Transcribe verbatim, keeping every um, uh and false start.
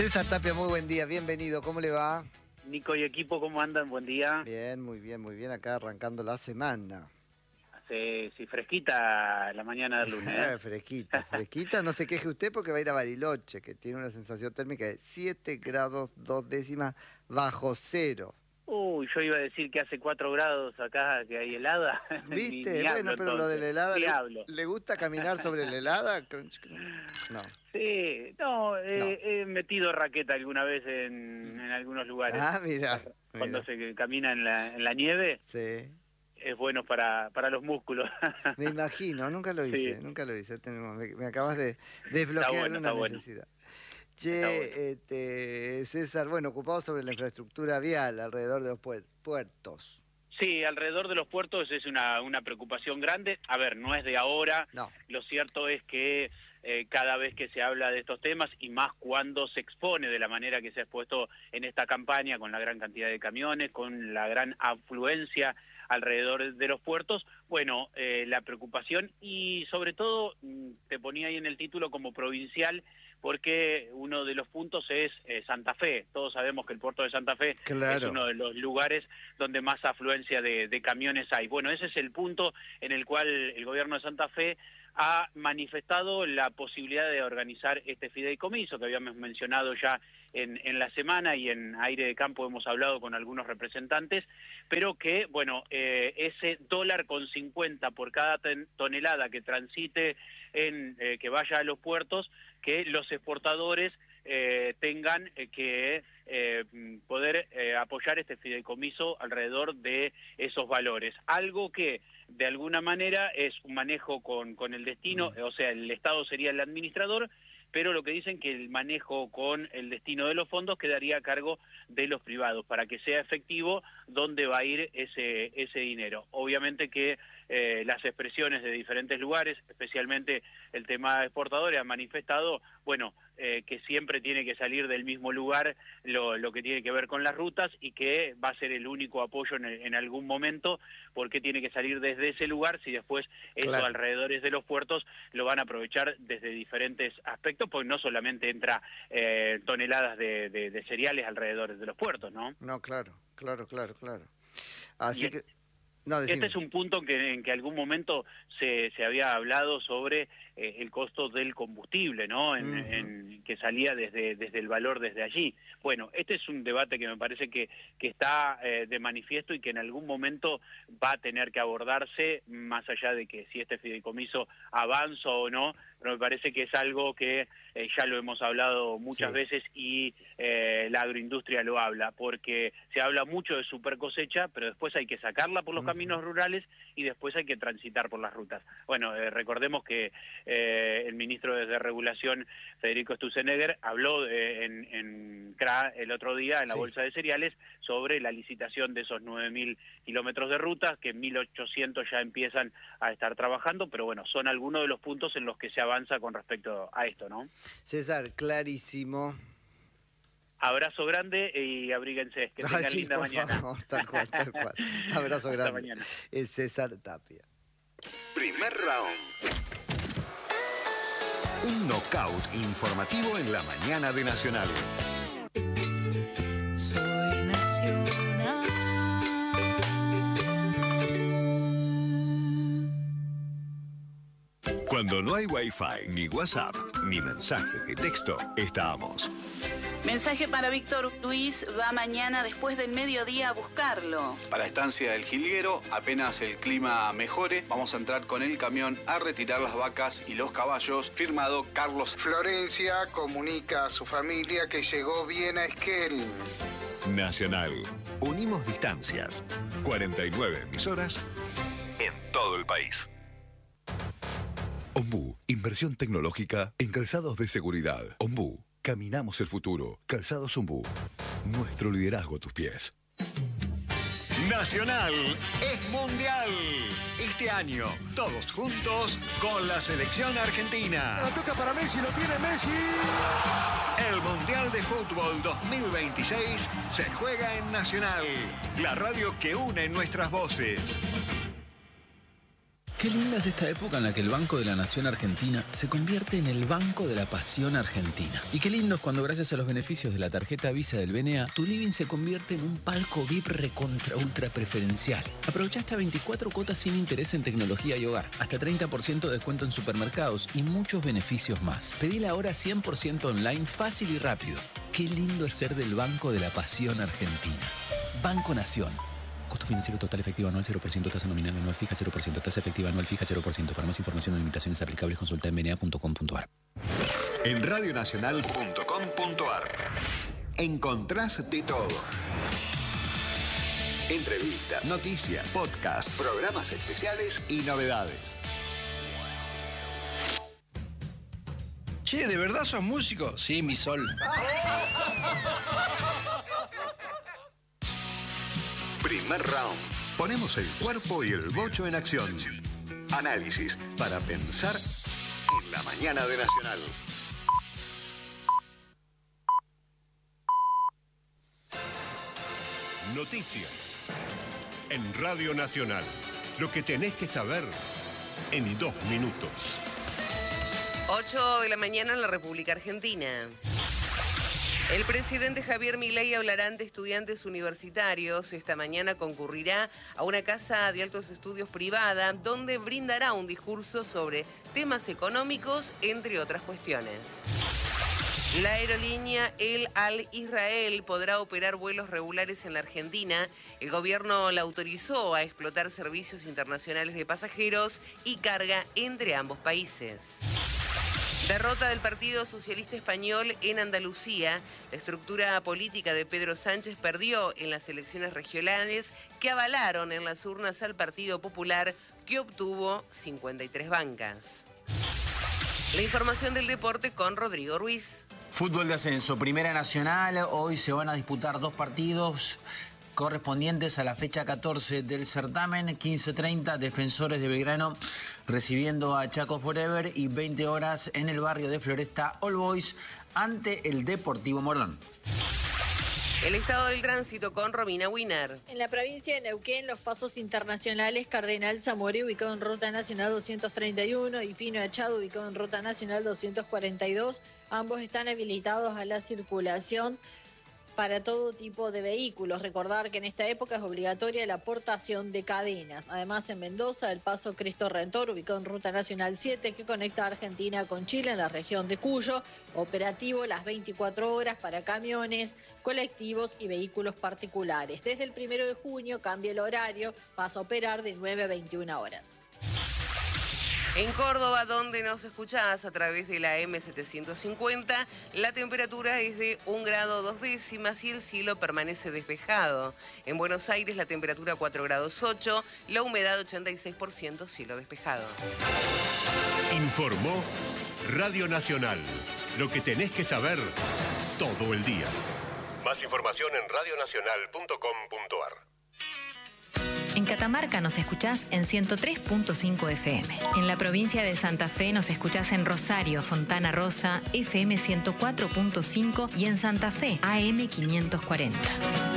César Tapia, muy buen día, bienvenido, ¿cómo le va? Nico y equipo, ¿cómo andan? Buen día. Bien, muy bien, muy bien, acá arrancando la semana. Hace sí, fresquita la mañana del lunes. ¿eh? fresquita, fresquita, no se queje usted porque va a ir a Bariloche, que tiene una sensación térmica de siete grados dos décimas bajo cero. Uy, yo iba a decir que hace cuatro grados acá, que hay helada. ¿Viste? Ni, ni bueno, hablo, pero entonces. lo de la helada, Ni le, hablo. ¿le gusta caminar sobre la helada? No. Sí, no, eh, No. he metido raqueta alguna vez en, en algunos lugares. Ah, mira. Cuando mira. se camina en la, en la nieve, Sí. es bueno para, para los músculos. Me imagino, nunca lo hice, Sí. nunca lo hice. Tenemos, me, me acabas de desbloquear bueno, una bueno. necesidad. Che, bueno. este, César, bueno, ocupado sobre la infraestructura vial alrededor de los pu- puertos. Sí, alrededor de los puertos es una, una preocupación grande. A ver, no es de ahora. No. Lo cierto es que eh, cada vez que se habla de estos temas, y más cuando se expone de la manera que se ha expuesto en esta campaña, con la gran cantidad de camiones, con la gran afluencia alrededor de los puertos, bueno, eh, la preocupación y sobre todo, te ponía ahí en el título como provincial, porque uno de los puntos es eh, Santa Fe. Todos sabemos que el puerto de Santa Fe Claro. es uno de los lugares donde más afluencia de, de camiones hay. Bueno, ese es el punto en el cual el gobierno de Santa Fe ha manifestado la posibilidad de organizar este fideicomiso que habíamos mencionado ya en, en la semana, y en Aire de Campo hemos hablado con algunos representantes, pero que, bueno, eh, ese dólar con cincuenta por cada ten, tonelada que transite, en eh, que vaya a los puertos, que los exportadores eh, tengan eh, que eh, poder eh, apoyar este fideicomiso alrededor de esos valores. Algo que de alguna manera es un manejo con, con el destino, o sea, el Estado sería el administrador, pero lo que dicen que el manejo con el destino de los fondos quedaría a cargo de los privados, para que sea efectivo dónde va a ir ese, ese dinero. Obviamente que eh, las expresiones de diferentes lugares, especialmente el tema de exportadores, han manifestado, bueno, eh, que siempre tiene que salir del mismo lugar lo, lo que tiene que ver con las rutas, y que va a ser el único apoyo en, el, en algún momento, porque tiene que salir desde ese lugar, si después esos Claro. alrededores de los puertos lo van a aprovechar desde diferentes aspectos, porque no solamente entra eh, toneladas de, de, de cereales alrededor de los puertos, ¿no? No, claro, claro, claro, claro. Así Y que... No, decime. este es un punto en que en que algún momento se, se había hablado sobre eh, el costo del combustible, ¿no? En, Uh-huh. en, que salía desde, desde el valor desde allí. Bueno, este es un debate que me parece que, que está eh, de manifiesto, y que en algún momento va a tener que abordarse, más allá de que si este fideicomiso avanza o no, pero me parece que es algo que eh, ya lo hemos hablado muchas Sí. veces, y eh, la agroindustria lo habla, porque se habla mucho de super cosecha, pero después hay que sacarla por los Uh-huh. caminos rurales, y después hay que transitar por las rutas. Bueno, eh, recordemos que eh, el ministro de Regulación, Federico Sturzenegger, habló eh, en, en C R A el otro día en la Sí. Bolsa de Cereales sobre la licitación de esos nueve mil kilómetros de rutas, que mil ochocientos ya empiezan a estar trabajando, pero bueno, son algunos de los puntos en los que se avanza con respecto a esto, ¿no? César, clarísimo. Abrazo grande y abríguense, que tengan Ah, sí, linda por mañana. favor, tal cual, tal cual. Abrazo Hasta grande. mañana. Es César Tapia. Primer round. Un knockout informativo en la mañana de Nacional. Soy nacional. Cuando no hay Wi-Fi, ni WhatsApp, ni mensaje de texto, estamos. Mensaje para Víctor Luis, va mañana después del mediodía a buscarlo. Para Estancia del Jilguero, apenas el clima mejore, vamos a entrar con el camión a retirar las vacas y los caballos. Firmado Carlos. Florencia comunica a su familia que llegó bien a Esquel. Nacional. Unimos distancias. cuarenta y nueve emisoras en todo el país. Ombú, inversión tecnológica en calzados de seguridad. Ombú, caminamos el futuro. Calzados Ombú, nuestro liderazgo a tus pies. Nacional es mundial. Este año, todos juntos con la selección argentina. La toca para Messi, lo tiene Messi. El Mundial de Fútbol dos mil veintiséis se juega en Nacional, la radio que une nuestras voces. Qué linda es esta época en la que el Banco de la Nación Argentina se convierte en el Banco de la Pasión Argentina. Y qué lindo es cuando, gracias a los beneficios de la tarjeta Visa del B N A, tu living se convierte en un palco V I P recontra ultra preferencial. Aprovecha hasta veinticuatro cuotas sin interés en tecnología y hogar, hasta treinta por ciento de descuento en supermercados y muchos beneficios más. Pedila ahora cien por ciento online, fácil y rápido. Qué lindo es ser del Banco de la Pasión Argentina. Banco Nación. Costo financiero total efectivo anual cero por ciento, tasa nominal anual fija cero por ciento, tasa efectiva anual fija cero por ciento. Para más información o limitaciones aplicables, consulta en b n a punto com punto a r. En radio nacional punto com punto a r encontrás de todo. Entrevistas, noticias, podcasts, programas especiales y novedades. Che, ¿de verdad sos músico? Sí, mi sol. Primer round. Ponemos el cuerpo y el bocho en acción. Análisis para pensar en la mañana de Nacional. Noticias. En Radio Nacional. Lo que tenés que saber en dos minutos. ocho de la mañana en la República Argentina. El presidente Javier Milei hablará ante estudiantes universitarios. Esta mañana concurrirá a una casa de altos estudios privada donde brindará un discurso sobre temas económicos, entre otras cuestiones. La aerolínea El Al Israel podrá operar vuelos regulares en la Argentina. El gobierno la autorizó a explotar servicios internacionales de pasajeros y carga entre ambos países. Derrota del Partido Socialista Español en Andalucía. La estructura política de Pedro Sánchez perdió en las elecciones regionales que avalaron en las urnas al Partido Popular, que obtuvo cincuenta y tres bancas. La información del deporte con Rodrigo Ruiz. Fútbol de ascenso, Primera Nacional. Hoy se van a disputar dos partidos correspondientes a la fecha catorce del certamen. quince treinta, Defensores de Belgrano recibiendo a Chaco Forever, y veinte horas en el barrio de Floresta, All Boys ante el Deportivo Morón. El estado del tránsito con Romina Wiener. En la provincia de Neuquén, los pasos internacionales Cardenal Zamora, ubicado en Ruta Nacional doscientos treinta y uno, y Pino Achado, ubicado en Ruta Nacional doscientos cuarenta y dos. Ambos están habilitados a la circulación para todo tipo de vehículos. Recordar que en esta época es obligatoria la portación de cadenas. Además, en Mendoza, el paso Cristo Redentor, ubicado en Ruta Nacional siete, que conecta a Argentina con Chile en la región de Cuyo, operativo las veinticuatro horas para camiones, colectivos y vehículos particulares. Desde el primero de junio cambia el horario, pasa a operar de nueve a veintiuna horas. En Córdoba, donde nos escuchás a través de la M setecientos cincuenta, la temperatura es de un grado dos décimas y el cielo permanece despejado. En Buenos Aires, la temperatura cuatro grados ocho, la humedad ochenta y seis por ciento, cielo despejado. Informó Radio Nacional. Lo que tenés que saber todo el día. Más información en radio nacional punto com punto a r. En Catamarca nos escuchás en ciento tres punto cinco F M. En la provincia de Santa Fe nos escuchás en Rosario, Fontana Rosa, F M ciento cuatro punto cinco y en Santa Fe, A M quinientos cuarenta.